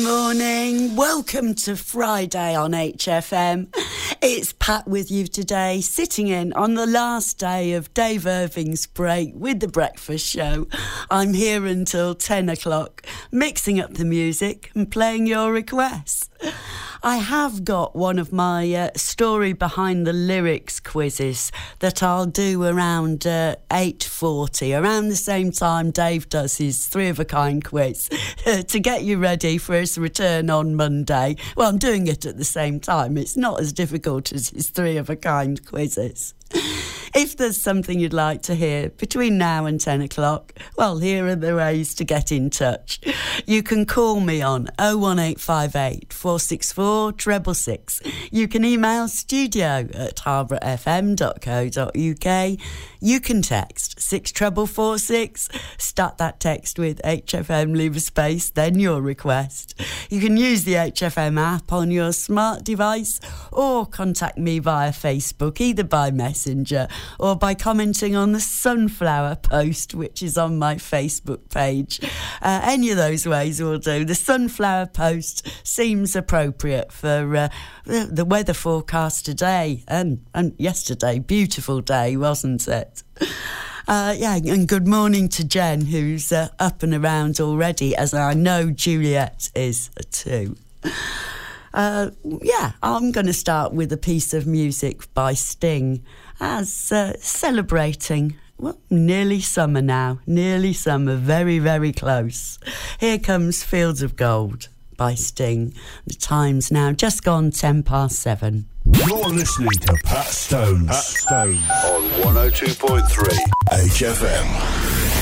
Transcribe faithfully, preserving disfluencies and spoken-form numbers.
Morning, welcome to Friday on H F M. It's Pat with you today, sitting in on the last day of Dave Irving's break with The Breakfast Show. I'm here until ten o'clock, mixing up the music and playing your requests. I have got one of my uh, story behind the lyrics quizzes that I'll do around uh, eight forty, around the same time Dave does his three of a kind quiz, to get you ready for his return on Monday. Well, I'm doing it at the same time. It's not as difficult as his three of a kind quizzes. If there's something you'd like to hear between now and ten o'clock, well, here are the ways to get in touch. You can call me on oh one eight five eight, four six four, six six six. You can email studio at harborough f m dot co dot u k. You can text six four four six. Start that text with H F M, leave a space, then your request. You can use the H F M app on your smart device or contact me via Facebook, either by Messenger or by commenting on the sunflower post, which is on my Facebook page. Uh, any of those ways will do. The sunflower post seems appropriate for uh, the weather forecast today and, and yesterday. Beautiful day, wasn't it? Uh, yeah, and good morning to Jen, who's uh, up and around already, as I know Juliet is too. Uh, yeah, I'm going to start with a piece of music by Sting, as uh, celebrating, well, nearly summer now, nearly summer, very, very close. Here comes Fields of Gold by Sting. The time's now just gone ten past seven. You're listening to Pat Stones. Pat Stones on one oh two point three H F M.